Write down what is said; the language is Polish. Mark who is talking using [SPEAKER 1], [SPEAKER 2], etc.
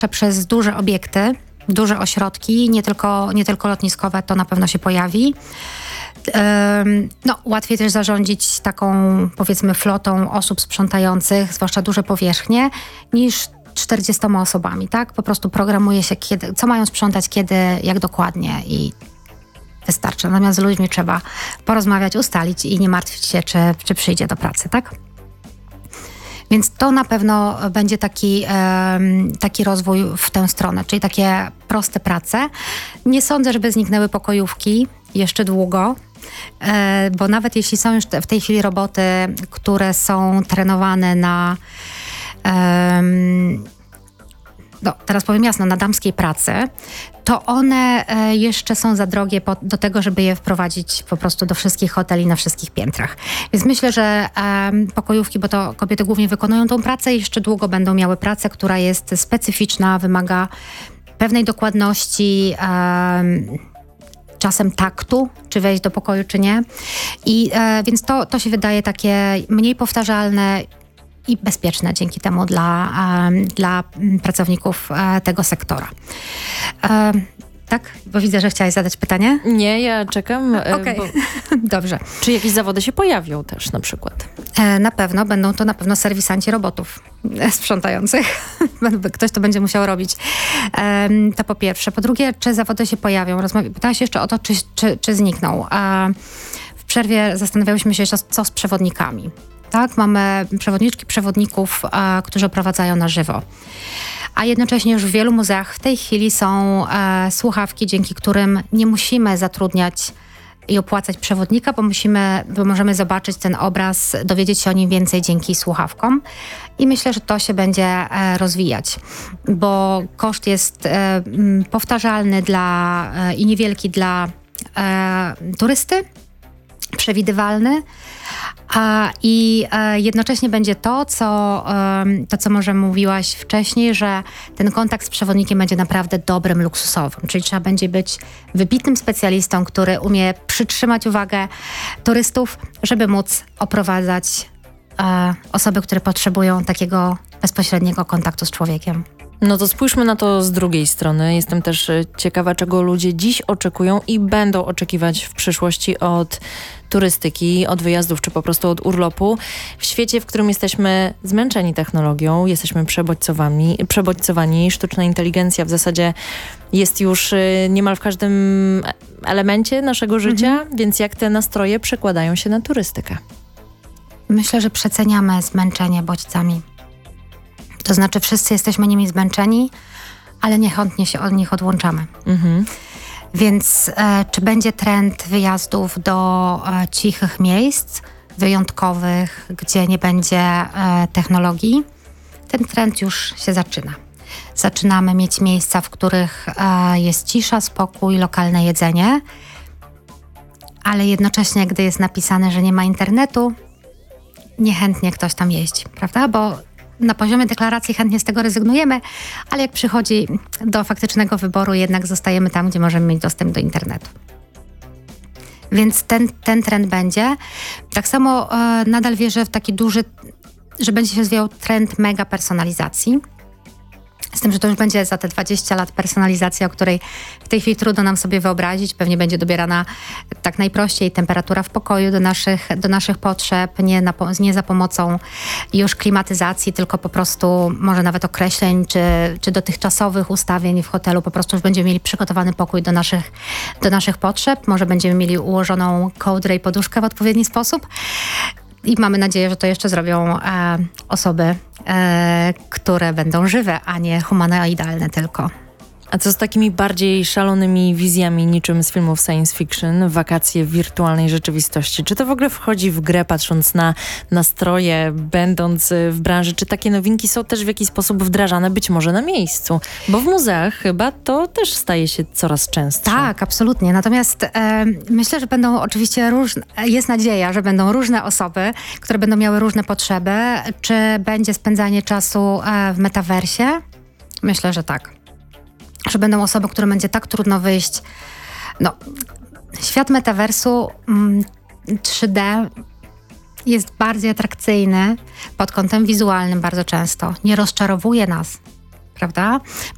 [SPEAKER 1] przez duże obiekty, duże ośrodki, nie tylko lotniskowe, to na pewno się pojawi. Łatwiej też zarządzić taką, powiedzmy, flotą osób sprzątających, zwłaszcza duże powierzchnie, niż 40 osobami, tak? Po prostu programuje się, co mają sprzątać, kiedy, jak dokładnie i wystarczy. Natomiast z ludźmi trzeba porozmawiać, ustalić i nie martwić się, czy przyjdzie do pracy, tak? Więc to na pewno będzie taki rozwój w tę stronę, czyli takie proste prace. Nie sądzę, żeby zniknęły pokojówki jeszcze długo, bo nawet jeśli są już w tej chwili roboty, które są trenowane na teraz powiem jasno, na damskiej pracy, to one jeszcze są za drogie do tego, żeby je wprowadzić po prostu do wszystkich hoteli na wszystkich piętrach. Więc myślę, że pokojówki, bo to kobiety głównie wykonują tą pracę, jeszcze długo będą miały pracę, która jest specyficzna, wymaga pewnej dokładności, czasem taktu, czy wejść do pokoju, czy nie. Więc to się wydaje takie mniej powtarzalne i bezpieczne dzięki temu dla pracowników tego sektora. Tak? Bo widzę, że chciałaś zadać pytanie.
[SPEAKER 2] Nie, ja czekam.
[SPEAKER 1] Okej, dobrze.
[SPEAKER 2] Czy jakieś zawody się pojawią też na przykład?
[SPEAKER 1] Na pewno, będą to na pewno serwisanci robotów sprzątających. Ktoś to będzie musiał robić. To po pierwsze. Po drugie, czy zawody się pojawią? Pytałaś jeszcze o to, czy znikną. W przerwie zastanawiałyśmy się jeszcze, co z przewodnikami. Tak, mamy przewodników, którzy oprowadzają na żywo. A jednocześnie już w wielu muzeach w tej chwili są słuchawki, dzięki którym nie musimy zatrudniać i opłacać przewodnika, bo możemy zobaczyć ten obraz, dowiedzieć się o nim więcej dzięki słuchawkom. I myślę, że to się będzie rozwijać, bo koszt jest powtarzalny i niewielki dla turysty, przewidywalny, i jednocześnie będzie to, co może mówiłaś wcześniej, że ten kontakt z przewodnikiem będzie naprawdę dobrym, luksusowym. Czyli trzeba będzie być wybitnym specjalistą, który umie przytrzymać uwagę turystów, żeby móc oprowadzać osoby, które potrzebują takiego bezpośredniego kontaktu z człowiekiem.
[SPEAKER 2] No to spójrzmy na to z drugiej strony. Jestem też ciekawa, czego ludzie dziś oczekują i będą oczekiwać w przyszłości od turystyki, od wyjazdów czy po prostu od urlopu. W świecie, w którym jesteśmy zmęczeni technologią, jesteśmy przebodźcowani, sztuczna inteligencja w zasadzie jest już niemal w każdym elemencie naszego życia, więc jak te nastroje przekładają się na turystykę?
[SPEAKER 1] Myślę, że przeceniamy zmęczenie bodźcami. To znaczy wszyscy jesteśmy nimi zmęczeni, ale niechętnie się od nich odłączamy. Więc czy będzie trend wyjazdów do cichych miejsc, wyjątkowych, gdzie nie będzie technologii? Ten trend już się zaczyna. Zaczynamy mieć miejsca, w których jest cisza, spokój, lokalne jedzenie, ale jednocześnie, gdy jest napisane, że nie ma internetu, niechętnie ktoś tam jeździ, prawda? Bo na poziomie deklaracji chętnie z tego rezygnujemy, ale jak przychodzi do faktycznego wyboru, jednak zostajemy tam, gdzie możemy mieć dostęp do internetu. Więc ten trend będzie. Tak samo nadal wierzę w taki duży, że będzie się rozwijał trend mega personalizacji. Z tym, że to już będzie za te 20 lat personalizacja, o której w tej chwili trudno nam sobie wyobrazić. Pewnie będzie dobierana tak najprościej temperatura w pokoju do naszych potrzeb, nie za pomocą już klimatyzacji, tylko po prostu może nawet określeń czy dotychczasowych ustawień w hotelu. Po prostu już będziemy mieli przygotowany pokój do naszych potrzeb. Może będziemy mieli ułożoną kołdrę i poduszkę w odpowiedni sposób. I mamy nadzieję, że to jeszcze zrobią osoby, które będą żywe, a nie humanoidalne tylko.
[SPEAKER 2] A co z takimi bardziej szalonymi wizjami niczym z filmów science fiction, wakacje w wirtualnej rzeczywistości? Czy to w ogóle wchodzi w grę, patrząc na nastroje, będąc w branży? Czy takie nowinki są też w jakiś sposób wdrażane być może na miejscu? Bo w muzeach chyba to też staje się coraz częstsze.
[SPEAKER 1] Tak, absolutnie. Natomiast myślę, że będą oczywiście jest nadzieja, że będą różne osoby, które będą miały różne potrzeby. Czy będzie spędzanie czasu w metaversie? Myślę, że tak. Że będą osoby, którym będzie tak trudno wyjść. Świat metaversu 3D jest bardziej atrakcyjny pod kątem wizualnym bardzo często. Nie rozczarowuje nas, prawda?